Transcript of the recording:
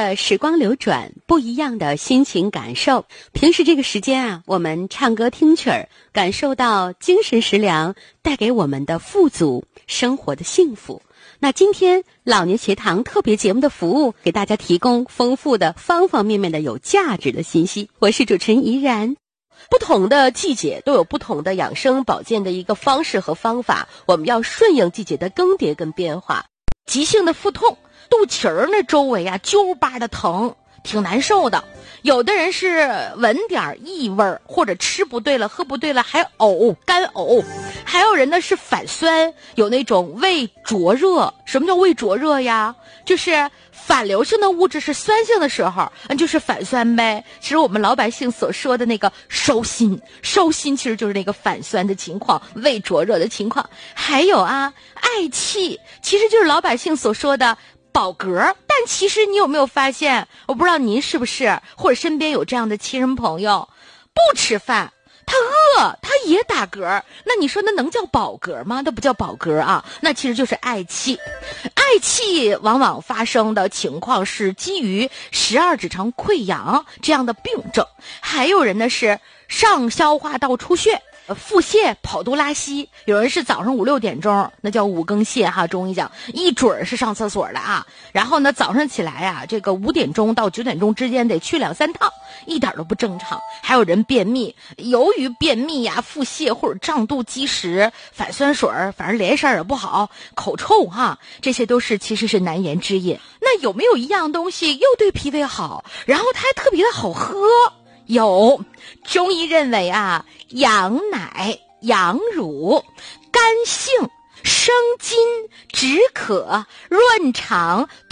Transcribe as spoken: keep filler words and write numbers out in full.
的时光流转，不一样的心情感受。平时这个时间啊，我们唱歌听曲儿，感受到精神食粮带给我们的富足，生活的幸福。那今天老年学堂特别节目的服务，给大家提供丰富的方方面面的有价值的信息。我是主持人怡然。 不同的季节都有不同的养生保健的一个方式和方法，我们要顺应季节的更迭跟变化。急性的腹痛，肚脐儿那周围啊揪巴的疼，挺难受的。有的人是闻点异味，或者吃不对了喝不对了还呕干呕，还有人呢是反酸，有那种胃灼热。什么叫胃灼热呀？就是反流性的物质是酸性的时候，就是反酸呗。其实我们老百姓所说的那个烧心，烧心其实就是那个反酸的情况，胃灼热的情况。还有啊，嗳气，其实就是老百姓所说的饱嗝。但其实你有没有发现，我不知道您是不是或者身边有这样的亲人朋友，不吃饭他饿他也打嗝，那你说那能叫饱嗝吗？那不叫饱嗝啊，那其实就是嗳气。嗳气往往发生的情况是基于十二指肠溃疡这样的病症，还有人呢是上消化道出血，腹泻跑肚拉稀，有人是早上五六点钟，那叫五更泻哈，中医讲一准是上厕所的啊。然后呢早上起来啊，这个五点钟到九点钟之间得去两三趟，一点都不正常。还有人便秘，由于便秘呀、腹泻或者胀肚积食、反酸水，反正脸色也不好，口臭哈，这些都是其实是难言之隐。那有没有一样东西又对脾胃好，然后它还特别的好喝？有，中医认为啊，羊奶、羊乳、甘杏、生津、止渴、润肠、